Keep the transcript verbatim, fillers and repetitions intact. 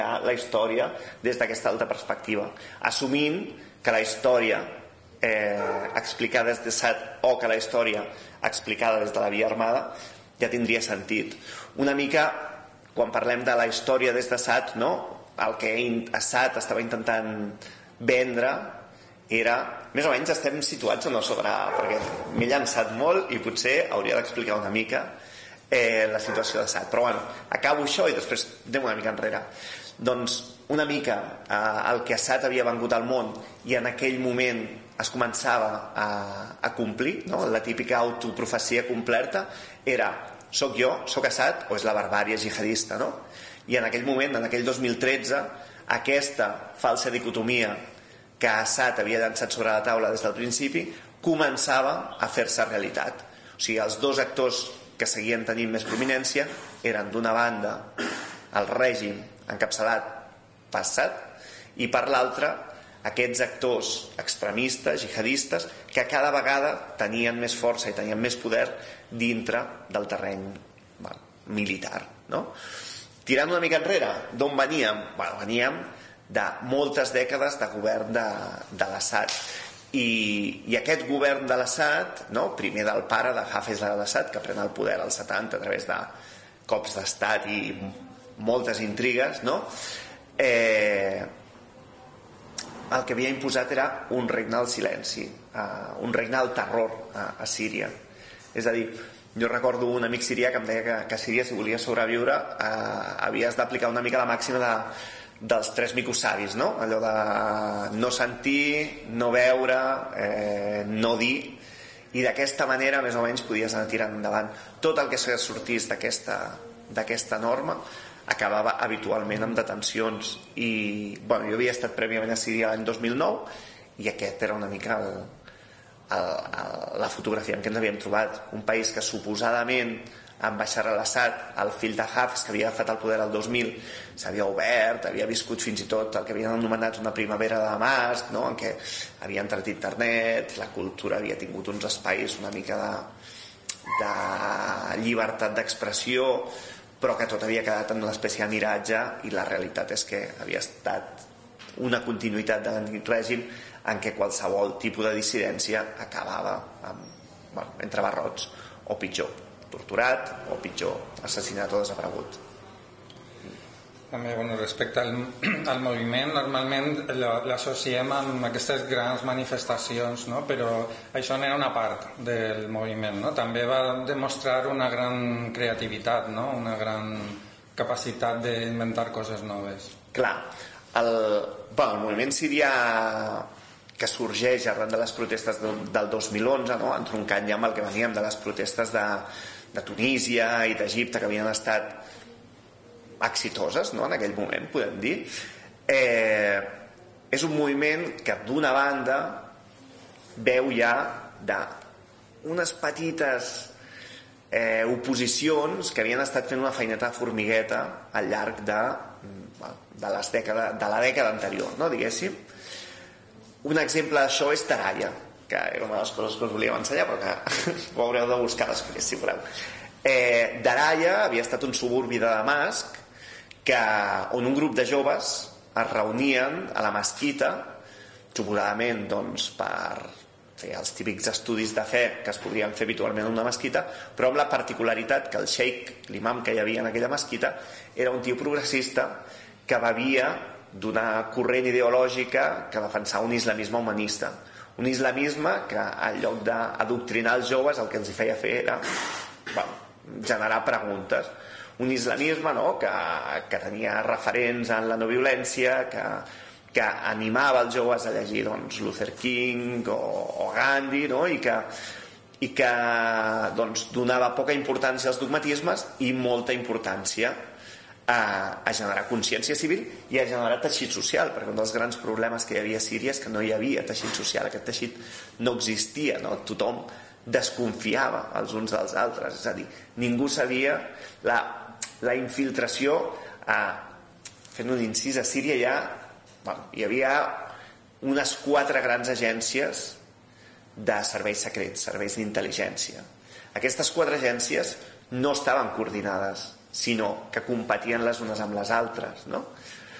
la història des d'aquesta altra perspectiva, assumint que la història eh, explicada des de Assad o que la història explicada des de la via armada ja tindria sentit. Una mica, quan parlem de la història des d'Assad, no? El que Assad estava intentant vendre era, més o menys estem situats o no sobre, perquè m'he llançat molt i potser hauria d'explicar una mica eh, la situació d'Assad, però bueno, acabo això i després anem una mica enrere. Doncs una mica eh, el que Assad havia vengut al món i en aquell moment es començava a, a complir, no? La típica autoprofecia completa era: soc jo, soc Assad, o és la barbària jihadista, no? I en aquell moment, en aquell dos mil tretze, aquesta falsa dicotomia que Assad havia llançat sobre la taula des del principi començava a fer-se realitat. O sigui, els dos actors que seguien tenint més prominència eren, d'una banda, el règim encapçalat per Assad i per l'altra aquests actors extremistes, jihadistes, que cada vegada tenien més força i tenien més poder dintre del terreny bueno, militar, no? Tirant una mica enrere, d'on veníem? Bueno, veníem de moltes dècades de govern de, de l'Assad i, i aquest govern de l'Assad, no? Primer del pare de Hafez al-Assad, que pren el poder als setanta a través de cops d'estat i moltes intrigues, no? eh, el que havia imposat era un regne al silenci, uh, un regne al terror a, a Síria. És a dir, jo recordo un amic sirià que em deia que, que a Síria, si volia sobreviure, uh, havies d'aplicar una mica la màxima de, dels tres micos savis, no? Allò de no sentir, no veure, eh, no dir, i d'aquesta manera més o menys podies anar tirant endavant. Tot el que sortís d'aquesta d'aquesta norma acabava habitualment amb detencions i bueno, jo havia estat prèviament a Síria l'any dos mil nou i aquest era una mica el, el, el, la fotografia en què ens havíem trobat, un país que suposadament amb Bashar al-Assad, el fill de Hafez, que havia agafat el poder el dos mil, s'havia obert, havia viscut fins i tot el que havien anomenat una primavera de Damasc, no? En què havia entrat internet, la cultura havia tingut uns espais una mica de, de llibertat d'expressió, però que tot havia quedat en una espècie de miratge i la realitat és que havia estat una continuïtat de l'antic règim en què qualsevol tipus de dissidència acabava amb, bueno, entre barrots o pitjor, torturat o pitjor, assassinat o desaparegut. També, bueno, respecte al, al moviment, normalment l'associem amb aquestes grans manifestacions, no? Però això n'era una part del moviment, no? També va demostrar una gran creativitat, no? Una gran capacitat d'inventar coses noves. Clar, el, bueno, el moviment sirià que sorgeix arran de les protestes del, del dos mil onze, no? Entroncant ja amb el que veníem de les protestes de, de Tunísia i d'Egipte, que havien estat exitoses, no? En aquell moment, podem dir, eh, és un moviment que d'una banda veu ja d'unes petites eh, oposicions que havien estat fent una feineta de formigueta al llarg de, de, les dècada, de la dècada anterior, no? Diguéssim. Un exemple d'això és Daraya, que era una de les coses que us volíem ensenyar, però que ho haureu de buscar després, si voleu. Eh, Daraya havia estat un suburbi de Damasc que, on un grup de joves es reunien a la mesquita, suposadament doncs, per fer els típics estudis de fe que es podrien fer habitualment en una mesquita, però amb la particularitat que el xeic, l'imam que hi havia en aquella mesquita, era un tio progressista que bevia d'una corrent ideològica que defensava un islamisme humanista, un islamisme que en lloc d'adoctrinar els joves el que els hi feia fer era bueno, generar preguntes, un islamisme, no? que, que tenia referents en la no violència, que, que animava els joves a llegir doncs, Luther King o, o Gandhi, no? I que, i que doncs, donava poca importància als dogmatismes i molta importància a, a generar consciència civil i a generar teixit social, perquè un dels grans problemes que hi havia a Síria és que no hi havia teixit social, aquest teixit no existia, no? Tothom desconfiava els uns dels altres, és a dir, ningú sabia la, la infiltració a, fent un incís, a Síria ja bueno, hi havia unes quatre grans agències de serveis secrets, serveis d'intel·ligència. Aquestes quatre agències no estaven coordinades, sinó que competien les unes amb les altres, no?